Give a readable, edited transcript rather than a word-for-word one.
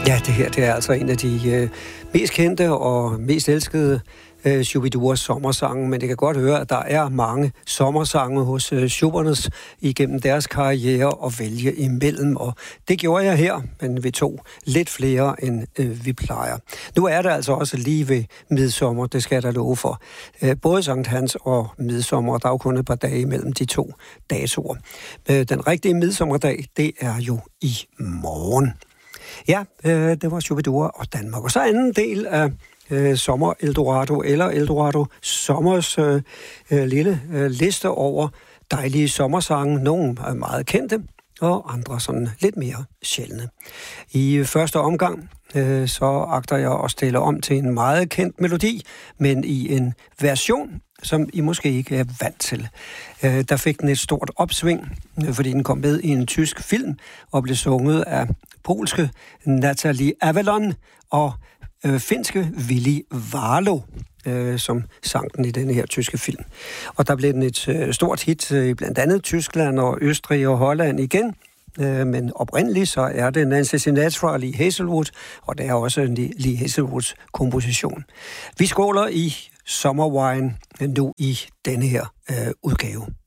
Ja, det her det er altså en af de mest kendte og mest elskede Shu-bi-duas sommersange, men det kan godt høre, at der er mange sommersange hos Schubert's igennem deres karriere at vælge imellem, og det gjorde jeg her, men vi tog lidt flere, end vi plejer. Nu er det altså også lige ved midsommer, det skal jeg da love for. Både Sankt Hans og midsommer, der er jo kun et par dage imellem de to datoer. Den rigtige midsommerdag, det er jo i morgen. Ja, det var Shu-bi-dua og Danmark. Og så anden del af Sommer Eldorado, eller Eldorado Sommers lille liste over dejlige sommersange. Nogle er meget kendte, og andre sådan lidt mere sjældne. I første omgang så agter jeg at stille om til en meget kendt melodi, men i en version, som I måske ikke er vant til. Der fik den et stort opsving, fordi den kom med i en tysk film og blev sunget af polske Natalie Avalon og finske Willy Warlow, som sang den i denne her tyske film. Og der blev den et stort hit i blandt andet Tyskland og Østrig og Holland igen. Men oprindeligt så er det Nancy Sinatra og Lee Hazelwood, og det er også Lee Hazelwoods komposition. Vi skåler i sommerwine nu i denne her udgave.